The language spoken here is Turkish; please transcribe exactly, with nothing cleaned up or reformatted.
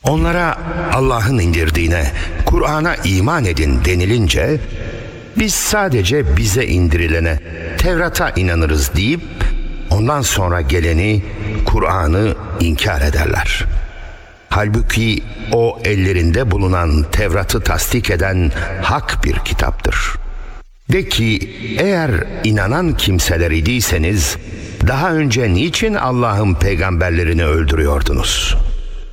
Onlara Allah'ın indirdiğine, Kur'an'a iman edin denilince, biz sadece bize indirilene, Tevrat'a inanırız deyip, ondan sonra geleni, Kur'an'ı inkar ederler. Halbuki o ellerinde bulunan Tevrat'ı tasdik eden hak bir kitaptır. De ki, eğer inanan kimseler idiyseniz, daha önce niçin Allah'ın peygamberlerini öldürüyordunuz?